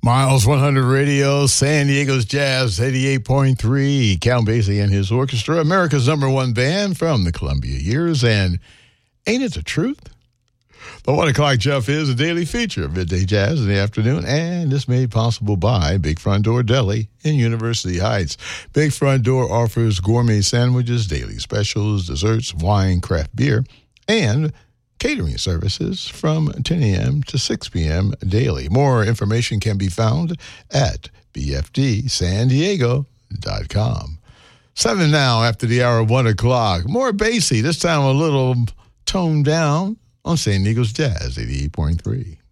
Miles 100 Radio, San Diego's Jazz 88.3. Count Basie and his orchestra, America's #1 band from the Columbia years. And ain't it the truth? The 1 o'clock Jeff is a daily feature of Midday Jazz in the afternoon, and it's made possible by Big Front Door Deli in University Heights. Big Front Door offers gourmet sandwiches, daily specials, desserts, wine, craft beer, and catering services from 10 a.m. to 6 p.m. daily. More information can be found at bfdsandiego.com. 7 now after the hour of 1 o'clock. More Basie, this time a little toned down on San Diego's Jazz 88.3.